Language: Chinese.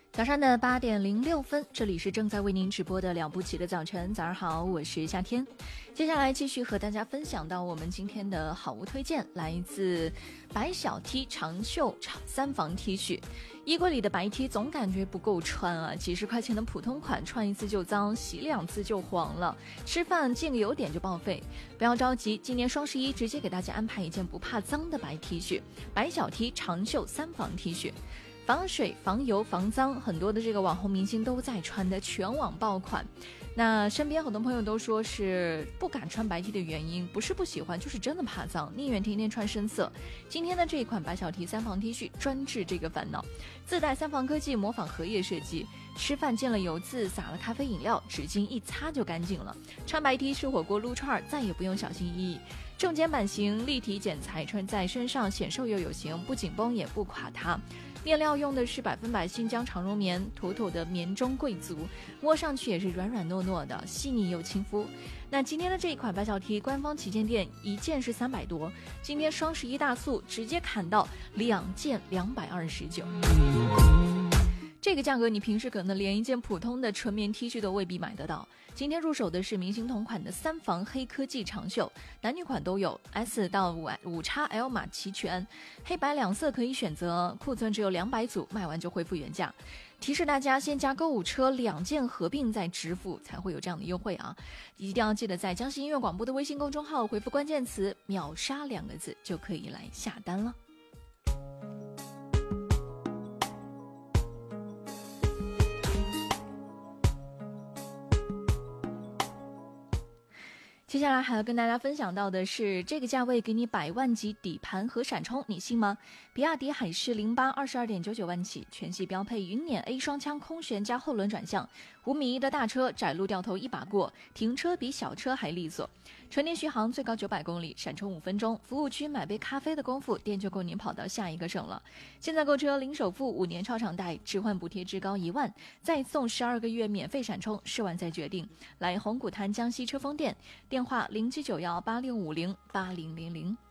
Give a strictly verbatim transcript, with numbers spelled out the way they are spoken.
早上的八点零六分，这里是正在为您直播的了不起的早晨。早上好，我是夏天。接下来继续和大家分享到我们今天的好物推荐，来自白小 T 长袖三防 T 恤。衣柜里的白 T 总感觉不够穿啊，几十块钱的普通款，穿一次就脏，洗两次就黄了，吃饭见个油点就报废。不要着急，今年双十一直接给大家安排一件不怕脏的白 T 恤，白小 T 长袖三防 T 恤。防水、防油、防脏，很多的这个网红明星都在穿的全网爆款。那身边很多朋友都说是不敢穿白 T 的原因，不是不喜欢，就是真的怕脏，宁愿天天穿深色。今天的这一款白小 T 三防 T 恤专治这个烦恼，自带三防科技，模仿荷叶设计。吃饭见了油渍，撒了咖啡饮料，纸巾一擦就干净了。穿白 T 吃火锅撸串，再也不用小心翼翼。正肩版型，立体剪裁，穿在身上显瘦又有型，不紧绷也不垮塌。面料用的是百分百新疆长绒棉，妥妥的棉中贵族，摸上去也是软软糯糯的，细腻又亲肤。那今天的这一款白小 T 官方旗舰店一件是三百多，今天双十一大促直接砍到两件两百二十九。这个价格你平时可能连一件普通的纯棉 T 恤都未必买得到。今天入手的是明星同款的三防黑科技长袖，男女款都有 S 到 五 X L 码齐全，黑白两色可以选择，库存只有两百组，卖完就恢复原价。提示大家先加购物车，两件合并再支付才会有这样的优惠啊！一定要记得在江西音乐广播的微信公众号回复关键词秒杀两个字就可以来下单了。接下来还要跟大家分享到的是，这个价位给你百万级底盘和闪充，你信吗？比亚迪海狮零八 二十二点九九万起，全系标配云辇 A 双腔空悬加后轮转向，五米一的大车，窄路掉头一把过，停车比小车还利索。纯电续航最高九百公里，闪充五分钟，服务区买杯咖啡的功夫，电就够您跑到下一个省了。现在购车零首付，五年超长贷，置换补贴至高一万，再送十二个月免费闪充，试完再决定。来红谷滩江西车丰店，电话零七九幺八六五零八零零零。